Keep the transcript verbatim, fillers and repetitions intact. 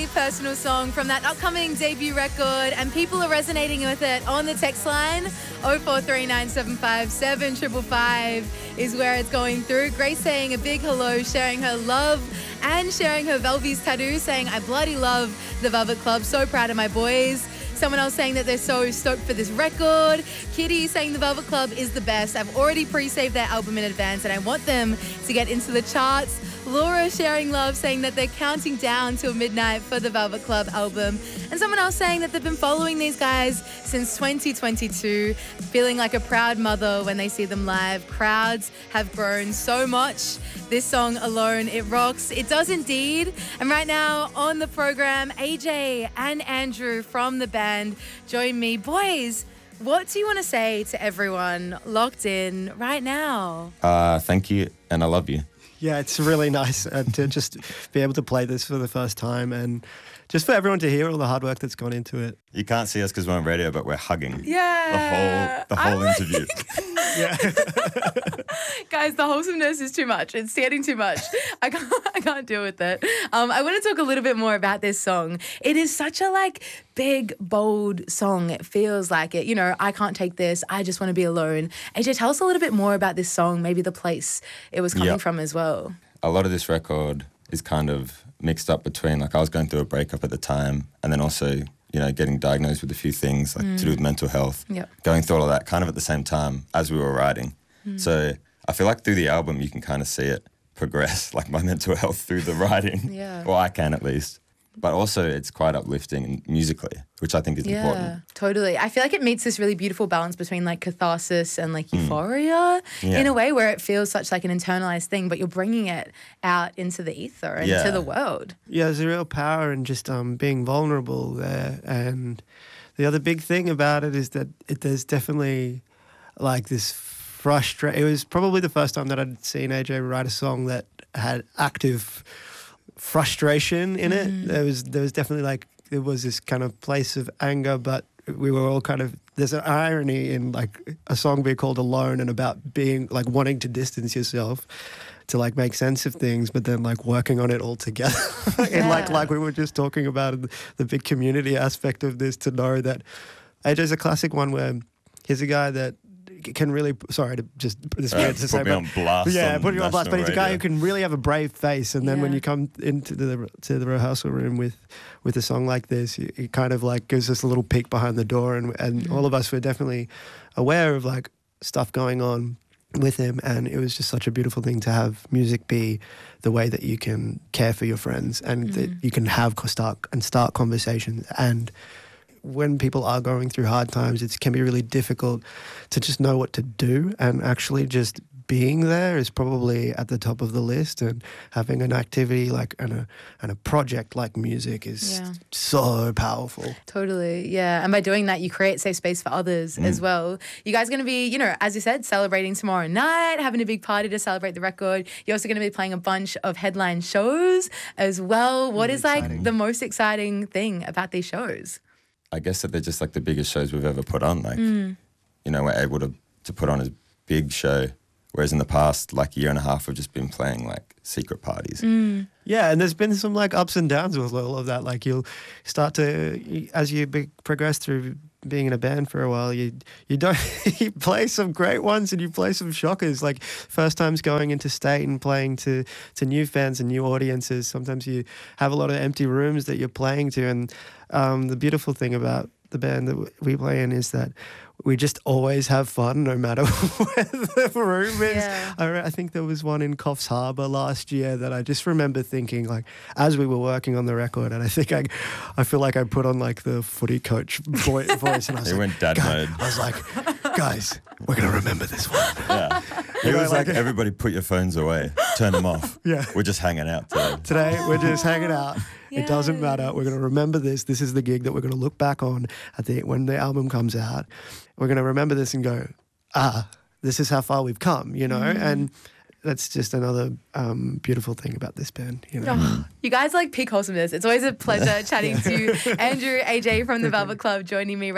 personal song from that upcoming debut record, and people are resonating with it on the text line. oh four three nine seven five seven five five five is where it's going through. Grace saying a big hello, sharing her love and sharing her Velvies tattoo, saying, I bloody love the Velvet Club. So proud of my boys. Someone else saying that they're so stoked for this record. Kitty saying the Velvet Club is the best. I've already pre-saved their album in advance and I want them to get into the charts. Laura sharing love, saying that they're counting down till midnight for the Velvet Club album. And someone else saying that they've been following these guys since twenty twenty-two, feeling like a proud mother when they see them live. Crowds have grown so much. This song alone, it rocks. It does indeed. And right now on the program, A J and Andrew from the band join me. Boys, what do you want to say to everyone locked in right now? Uh, thank you, and I love you. Yeah, it's really nice uh, to just be able to play this for the first time and just for everyone to hear all the hard work that's gone into it. You can't see us because we're on radio, but we're hugging. Yeah. The whole, the whole like... interview. Yeah. Guys, the wholesomeness is too much. It's getting too much. I can't, I can't deal with it. Um, I want to talk a little bit more about this song. It is such a like big, bold song. It feels like it. You know, I can't take this. I just want to be alone. A J, tell us a little bit more about this song, maybe the place it was coming yep. from as well. A lot of this record is kind of mixed up between, like, I was going through a breakup at the time and then also, you know, getting diagnosed with a few things like mm. to do with mental health, yep. going through all of that kind of at the same time as we were writing. Mm. So I feel like through the album you can kind of see it progress, like my mental health through the writing, yeah. or I can at least. But also it's quite uplifting musically, which I think is yeah, important. Yeah, totally. I feel like it meets this really beautiful balance between like catharsis and like euphoria mm. yeah. in a way where it feels such like an internalized thing, but you're bringing it out into the ether and yeah. into the world. Yeah, there's a real power in just um, being vulnerable there. And the other big thing about it is that it, there's definitely like this frustration. It was probably the first time that I'd seen A J write a song that had active frustration in it. Mm. There was there was definitely like there was this kind of place of anger, but we were all kind of, there's an irony in like a song being called Alone and about being like wanting to distance yourself to like make sense of things, but then like working on it all together. Yeah. And like like we were just talking about the big community aspect of this, to know that A J's a classic one where he's a guy that can really, sorry to just, this uh, weird to put say, me on blast. yeah, on put you on blast. But he's a guy radio. who can really have a brave face, and then yeah. when you come into the to the rehearsal room with with a song like this, it kind of like gives us a little peek behind the door, and and mm. all of us were definitely aware of like stuff going on with him, and it was just such a beautiful thing to have music be the way that you can care for your friends and mm. that you can have start and start conversations. And when people are going through hard times, it can be really difficult to just know what to do, and actually just being there is probably at the top of the list, and having an activity like and a and a project like music is yeah. so powerful. Totally, yeah. And by doing that, you create safe space for others mm. as well. You guys are going to be, you know, as you said, celebrating tomorrow night, having a big party to celebrate the record. You're also going to be playing a bunch of headline shows as well. What really is like exciting. the most exciting thing about these shows? I guess that they're just like the biggest shows we've ever put on. Like, mm. you know, we're able to, to put on a big show, whereas in the past, like year and a half, we've just been playing like secret parties. Mm. Yeah, and there's been some like ups and downs with all of that. Like you'll start to, as you be, progress through being in a band for a while, you you don't you play some great ones and you play some shockers. Like first times going into state and playing to to new fans and new audiences. Sometimes you have a lot of empty rooms that you're playing to, and um, the beautiful thing about the band that we play in is that we just always have fun no matter where the room is. Yeah. I, I think there was one in Coffs Harbour last year that I just remember thinking, like, as we were working on the record, and I think I I feel like I put on like the footy coach vo- voice and I was He like, went dad "God," mode. I was like, guys, we're going to remember this one. Yeah. It know, was like, like- everybody put your phones away, turn them off. Yeah. We're just hanging out today. Today, we're just hanging out. It doesn't Yes. matter. We're going to remember this. This is the gig that we're going to look back on at the when the album comes out. We're going to remember this and go, ah, this is how far we've come, you know? Mm. And that's just another um, beautiful thing about this band, you know? Oh, you guys like peak wholesomeness. It's always a pleasure chatting to Andrew, A J from the Velvet Club joining me